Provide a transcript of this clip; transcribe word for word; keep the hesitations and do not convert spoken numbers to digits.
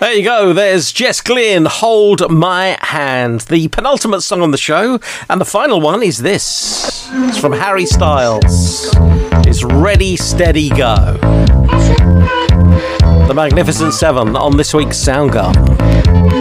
There you go, there's Jess Glynn, Hold My Hand, the penultimate song on the show, and the final one is this. It's from Harry Styles. It's Ready, Steady, Go. The Magnificent Seven on this week's Soundgarden.